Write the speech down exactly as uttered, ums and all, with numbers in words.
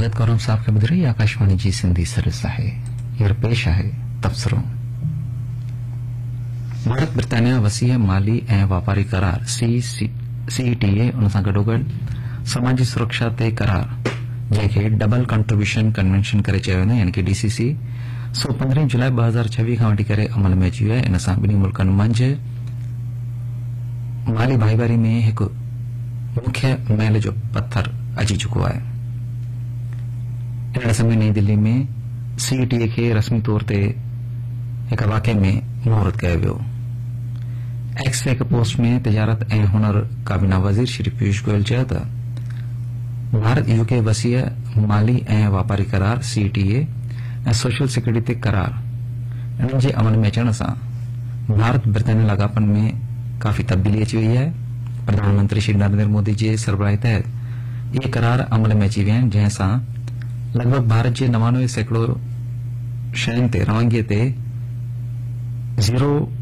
स्वागत करूं आपके बुधरी आकाशवाणी जी सिंधी सर्विस है हींअर पेश आहे तबसरो। भारत ब्रिटानिया वसीअ माली ऐं वापारी करार सीईटीए उन सां गॾोगॾु समाजी सुरक्षा ते करार जंहिंखे डबल कंट्रीब्यूशन कन्वेंशन करे चयो वेंदो यानी कि डीसीसी सो पंद्रहीं जुलाई ब हज़ार छवीह खां वठी करे अमल में अची वियो आहे। इन सां ॿिन्ही मुल्कनि मंझि माली भाईवारी में हिकु मुख्य मैल जो पत्थर अची चुको आहे। इन समय नई दिल्ली में सीईटीए खे रस्मी तौर ते हिक वाक़े में मुहूर्त कयो वियो। एक्स ते हिक पोस्ट में तिजारत ऐं हुनर काबीना वज़ीर श्री पीयूष गोयल चयो त भारत यूके वसीअ माली ऐं वापारी करार सीईटीए ऐं सोशल सिक्योरिटी ते करार इन्हनि जे अमल में अचण सां भारत ब्रिटेन लाॻापन में काफ़ी तब्दीली अची वई आहे। प्रधानमंत्री श्री नरेंद्र मोदी जे सरबराही तहत इहे करार अमल में अची विया आहिनि जंहिं सां लॻभॻि भारत जे नवानवे सैकड़ो शयुनि ते रवानगीअ ते ज़ीरो